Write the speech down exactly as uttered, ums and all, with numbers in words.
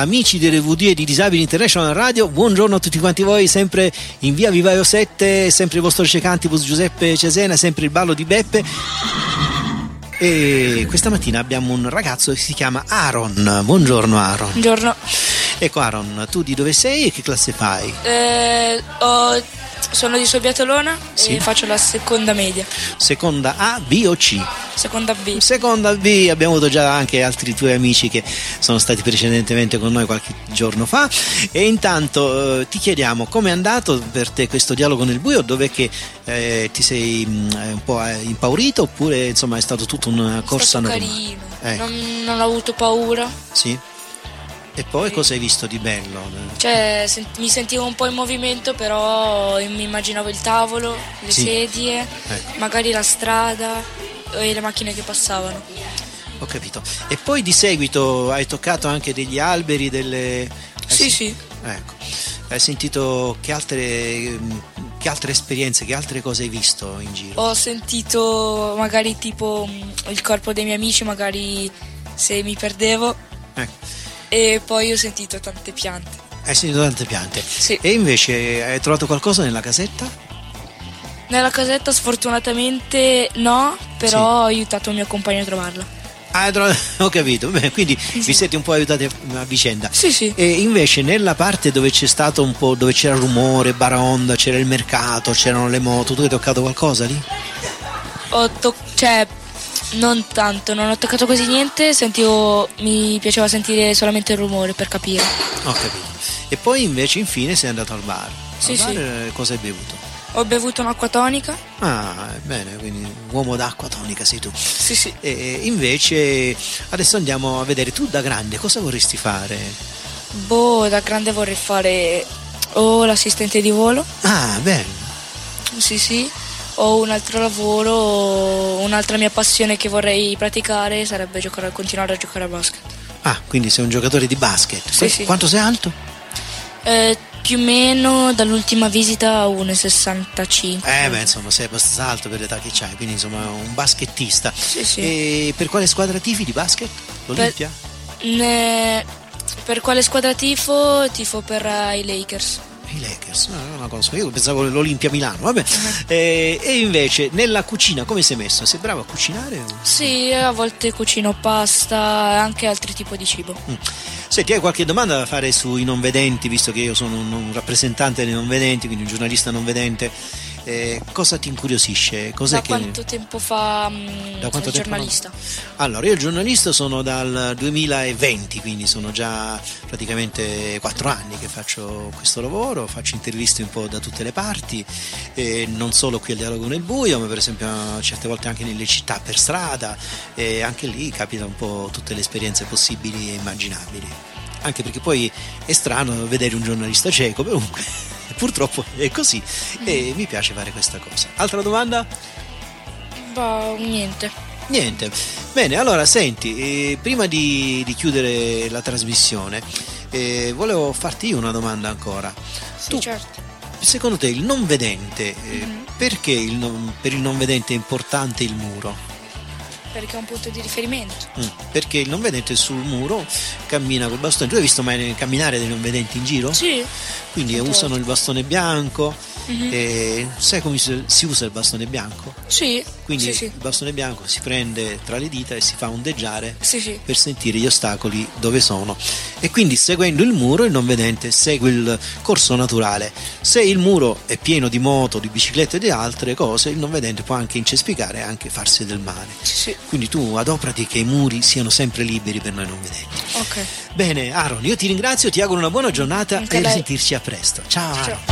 amici di R V D e di Disabili International Radio, buongiorno a tutti quanti voi, sempre in via Vivaio sette, sempre il vostro Cecantibus Giuseppe Cesena, sempre il ballo di Beppe. E questa mattina abbiamo un ragazzo che si chiama Aaron. Buongiorno Aaron. Buongiorno. Ecco Aaron, tu di dove sei e che classe fai? Eh, ho, sono di Sobbiatolona, sì, e faccio la seconda media. Seconda A, B o C? Seconda B. Seconda B, abbiamo avuto già anche altri tuoi amici che sono stati precedentemente con noi qualche giorno fa. E intanto eh, ti chiediamo com'è andato per te questo dialogo nel buio, dov'è che eh, ti sei mh, un po' impaurito oppure insomma è stato tutta una corsa normale? normale? Carino, Eh. non, non ho avuto paura. Sì. E poi cosa hai visto di bello? Cioè sent- mi sentivo un po' in movimento, però mi immaginavo il tavolo, le Sì. sedie, Ecco. magari la strada e le macchine che passavano. Ho capito. E poi di seguito hai toccato anche degli alberi, delle... Sì, hai sì. Ecco. Hai sentito che altre, che altre esperienze, che altre cose hai visto in giro? Ho sentito magari tipo mh, il corpo dei miei amici, magari se mi perdevo, Ecco. e poi ho sentito tante piante. Hai sentito tante piante. Sì. E invece hai trovato qualcosa nella casetta? Nella casetta sfortunatamente no, però Sì. ho aiutato il mio compagno a trovarla. Ah, tro- ho capito. Beh, quindi vi siete un po' aiutati a vicenda. Sì, sì. E invece nella parte dove c'è stato un po', dove c'era rumore, baronda, c'era il mercato, c'erano le moto, tu hai toccato qualcosa lì? Ho to- cioè non tanto, non ho toccato quasi niente, sentivo, mi piaceva sentire solamente il rumore per capire. Ho capito. E poi invece infine sei andato al bar. Sì, al bar sì. eh, cosa hai bevuto? Ho bevuto un'acqua tonica. Ah, bene, quindi uomo d'acqua tonica sei tu. Sì, sì. E invece adesso andiamo a vedere, tu da grande cosa vorresti fare? Boh, da grande vorrei fare o l'assistente di volo. Ah, bene. Sì, sì. O un altro lavoro, o un'altra mia passione che vorrei praticare sarebbe giocare, continuare a giocare a basket. Ah, quindi sei un giocatore di basket. Sì, sì. Quanto sei alto? Eh, più o meno dall'ultima visita uno virgola sessantacinque. Eh beh, insomma, sei abbastanza alto per l'età che c'hai, quindi insomma un baschettista. Sì, sì. E per quale squadra tifi di basket? L'Olimpia? Ne- Per quale squadra tifo? Tifo per eh, i Lakers. I Lakers, no, non la conosco, io pensavo l'Olimpia Milano, vabbè. Uh-huh. E, e invece nella cucina come sei messo? Sei bravo a cucinare? o- Sì, a volte cucino pasta e anche altri tipi di cibo. Mm. Senti, hai qualche domanda da fare sui non vedenti, visto che io sono un, un rappresentante dei non vedenti, quindi un giornalista non vedente. Eh, cosa ti incuriosisce? Cos'è Da che... quanto tempo fa mh, Da quanto sei tempo giornalista? Allora, io giornalista sono dal duemilaventi, quindi sono già praticamente quattro anni che faccio questo lavoro, faccio interviste un po' da tutte le parti, eh, non solo qui al Dialogo nel Buio, ma per esempio certe volte anche nelle città per strada, e anche lì capita un po' tutte le esperienze possibili e immaginabili. Anche perché poi è strano vedere un giornalista cieco, comunque purtroppo è così e mi piace fare questa cosa. Altra domanda? Boh, niente. Niente. Bene, allora senti, eh, prima di, di chiudere la trasmissione, eh, volevo farti io una domanda ancora. Sì, Tu, certo. secondo te il non vedente, eh, Mhm. perché il non- per il non vedente è importante il muro? Perché è un punto di riferimento. Mm, perché il non vedente sul muro cammina col bastone. Tu hai visto mai camminare dei non vedenti in giro? Sì. Quindi Tante usano volte. il bastone bianco. Mhm. E sai come si si usa il bastone bianco? Sì. Quindi Sì, sì. il bastone bianco si prende tra le dita e si fa ondeggiare Sì, sì. per sentire gli ostacoli dove sono, e quindi seguendo il muro il non vedente segue il corso naturale. Se il muro è pieno di moto, di biciclette e di altre cose, il non vedente può anche incespicare e anche farsi del male. Sì, sì. Quindi tu adoprati che i muri siano sempre liberi per noi non vedenti. Ok. Bene Aaron, io ti ringrazio, ti auguro una buona giornata Anche e lei. risentirci a presto. Ciao Aaron. Ciao.